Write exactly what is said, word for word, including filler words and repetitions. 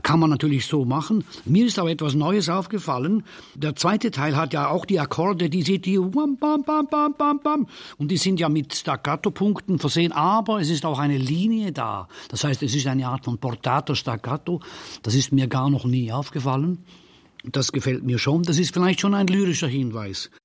Kann man natürlich so machen. Mir ist aber etwas Neues aufgefallen. Der zweite Teil hat ja auch die Akkorde, die seht ihr, bam, bam, bam, bam, bam, bam. Und die sind ja mit Staccato-Punkten versehen, aber es ist auch eine Linie da. Das heißt, es ist eine Art von Portato-Staccato. Das ist mir gar noch nie aufgefallen. Das gefällt mir schon. Das ist vielleicht schon ein lyrischer Hinweis.